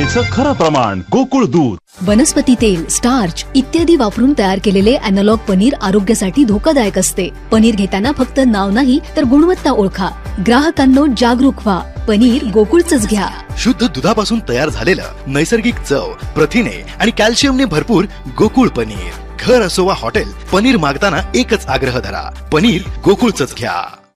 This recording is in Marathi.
दूधाचं खरं प्रमाण गोकुळ दूध. वनस्पती तेल, स्टार्च इत्यादी वापरून तयार केलेले अॅनालॉग पनीर आरोग्यासाठी धोकादायक असते. पनीर घेताना फक्त नाव नाही तर गुणवत्ता ओळखा. ग्राहकांनो जागरूक व्हा. पनीर गोकुळचंच घ्या. शुद्ध दुधापासून तयार झालेलं नैसर्गिक चव, प्रथिने आणि कॅल्शियमने भरपूर गोकुळ पनीर. घर असो वा हॉटेल, पनीर मागताना एकच आग्रह धरा, पनीर गोकुळचंच घ्या.